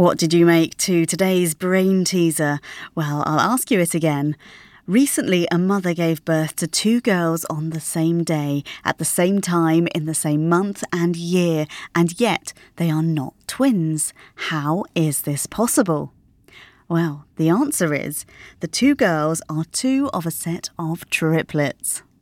What did you make to today's brain teaser? Well, I'll ask you it again. Recently, a mother gave birth to two girls on the same day, at the same time, in the same month and year, and yet they are not twins. How is this possible? Well, the answer is the two girls are two of a set of triplets.